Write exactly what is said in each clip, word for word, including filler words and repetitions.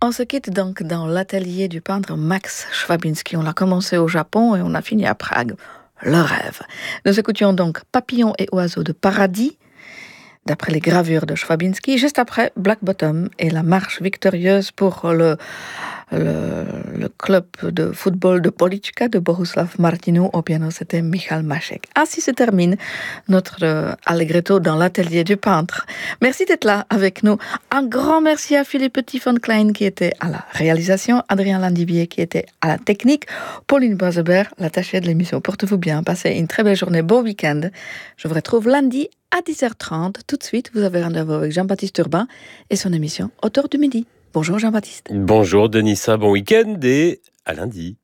On se quitte donc dans l'atelier du peintre Max Schwabinski. On a commencé au Japon et on a fini à Prague. Le rêve. Nous écoutions donc Papillons et oiseaux de paradis, d'après les gravures de Schwabinski, juste après Black Bottom et la marche victorieuse pour le, le, le club de football de Polička de Bohuslav Martinů. Au piano, c'était Michal Mašek. Ainsi se termine notre euh, Allegretto dans l'atelier du peintre. Merci d'être là avec nous. Un grand merci à Philippe Petit von Klein qui était à la réalisation, Adrien Landivier qui était à la technique, Pauline Boisebert, l'attachée de l'émission. Portez-vous bien, passez une très belle journée, bon week-end. Je vous retrouve lundi à dix heures trente. Tout de suite, vous avez rendez-vous avec Jean-Baptiste Urbain et son émission Autour du Midi. Bonjour Jean-Baptiste. Bonjour Denissa, bon week-end et à lundi.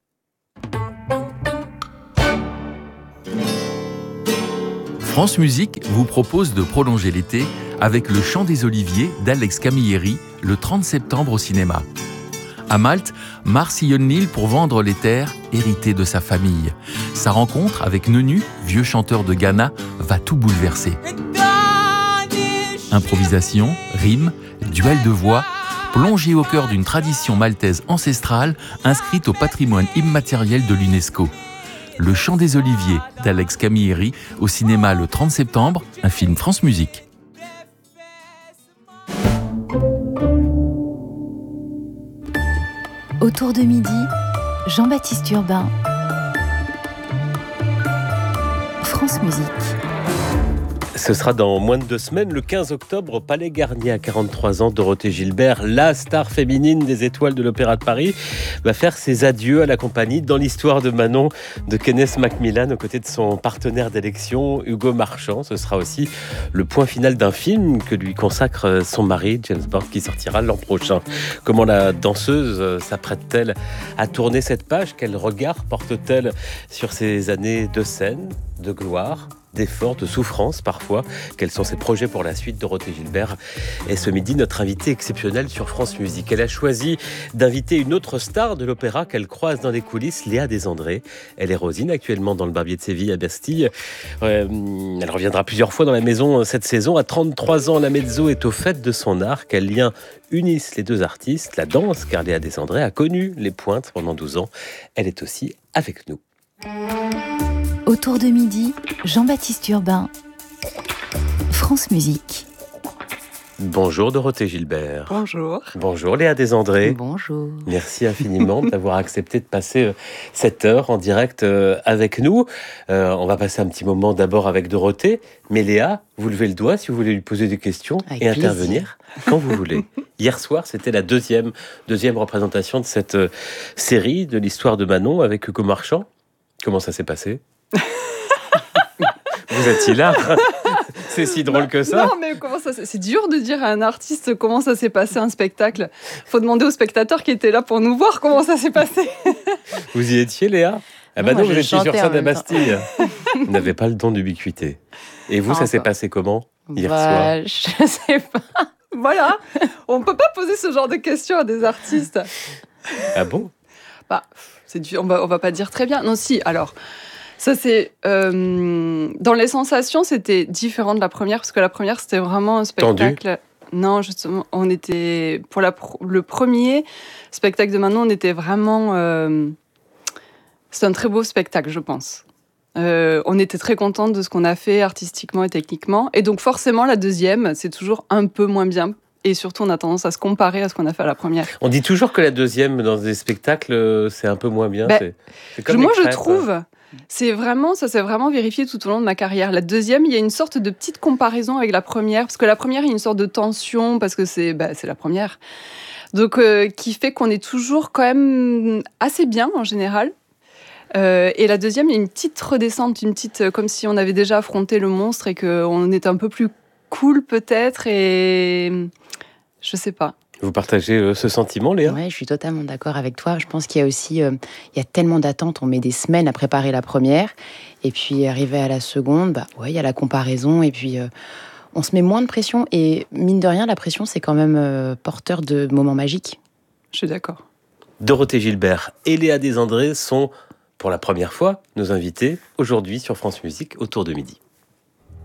France Musique vous propose de prolonger l'été avec Le Chant des Oliviers d'Alex Camilleri le trente septembre au cinéma. À Malte, Mars sillonne l'île pour vendre les terres héritées de sa famille. Sa rencontre avec Nenu, vieux chanteur de Ghana, va tout bouleverser. Improvisation, rimes, duel de voix, plongé au cœur d'une tradition maltaise ancestrale inscrite au patrimoine immatériel de l'UNESCO. Le Chant des Oliviers d'Alex Camilleri au cinéma le trente septembre, un film France Musique. Autour de midi, Jean-Baptiste Urbain, France Musique. Ce sera dans moins de deux semaines, le quinze octobre, au Palais Garnier, à quarante-trois ans. Dorothée Gilbert, la star féminine des étoiles de l'Opéra de Paris, va faire ses adieux à la compagnie dans l'histoire de Manon de Kenneth Macmillan, aux côtés de son partenaire d'élection, Hugo Marchand. Ce sera aussi le point final d'un film que lui consacre son mari, James Bond, qui sortira l'an prochain. Comment la danseuse s'apprête-t-elle à tourner cette page? Quel regard porte-t-elle sur ces années de scène, de gloire, d'efforts, de souffrance parfois? Quels sont ses projets pour la suite? Dorothée Gilbert est ce midi notre invitée exceptionnelle sur France Musique. Elle a choisi d'inviter une autre star de l'opéra qu'elle croise dans les coulisses, Léa Desandré. Elle est Rosine, actuellement dans le Barbier de Séville à Bastille. Euh, elle reviendra plusieurs fois dans la maison cette saison. À trente-trois ans, la mezzo est au fait de son art. Quels liens unissent les deux artistes? La danse, car Léa Desandré a connu les pointes pendant douze ans. Elle est aussi avec nous. Autour de midi, Jean-Baptiste Urbain, France Musique. Bonjour Dorothée Gilbert. Bonjour. Bonjour Léa Desandré. Bonjour. Merci infiniment d'avoir accepté de passer euh, cette heure en direct euh, avec nous. Euh, on va passer un petit moment d'abord avec Dorothée. Mais Léa, vous levez le doigt si vous voulez lui poser des questions avec et plaisir. Intervenir quand vous voulez. Hier soir, c'était la deuxième, deuxième représentation de cette euh, série de l'histoire de Manon avec Hugo Marchand. Comment ça s'est passé? Vous êtes là? C'est si drôle que ça. Non, mais comment ça, c'est dur de dire à un artiste comment ça s'est passé un spectacle. Faut demander aux spectateurs qui étaient là pour nous voir comment ça s'est passé. Vous y étiez, Léa? Ah bah non, non vous étiez sur scène à Bastille. Vous Vous n'avez pas le don d'ubiquité. Et vous, Enfin, ça s'est pas. passé comment hier bah, soir? je sais pas. Voilà. On peut pas poser ce genre de questions à des artistes. Ah bon? Bah, c'est dur. On va, on va pas dire très bien. Non, si. Alors, ça c'est euh, dans les sensations, c'était différent de la première parce que la première c'était vraiment un spectacle. Tendu. Non, justement, on était pour la pro- le premier spectacle de Manon, on était vraiment. Euh, c'est un très beau spectacle, je pense. Euh, on était très contents de ce qu'on a fait artistiquement et techniquement, et donc forcément la deuxième, c'est toujours un peu moins bien. Et surtout, on a tendance à se comparer à ce qu'on a fait à la première. On dit toujours que la deuxième, dans des spectacles, euh, c'est un peu moins bien. Ben, c'est, c'est comme Je- moi, les je crêpes. trouve, c'est vraiment, ça s'est vraiment vérifié tout au long de ma carrière. La deuxième, il y a une sorte de petite comparaison avec la première, parce que la première, il y a une sorte de tension, parce que c'est, bah, c'est la première. Donc, euh, qui fait qu'on est toujours quand même assez bien, en général. Euh, et la deuxième, il y a une petite redescente, une petite, euh, comme si on avait déjà affronté le monstre et qu'on était un peu plus cool, peut-être, et je sais pas. Vous partagez euh, ce sentiment, Léa? Ouais, je suis totalement d'accord avec toi. Je pense qu'il y a aussi, euh, il y a tellement d'attentes. On met des semaines à préparer la première, et puis arriver à la seconde, bah ouais, il y a la comparaison, et puis euh, on se met moins de pression. Et mine de rien, la pression, c'est quand même euh, porteur de moments magiques. Je suis d'accord. Dorothée Gilbert et Léa Desandré sont, pour la première fois, nos invités aujourd'hui sur France Musique autour de midi.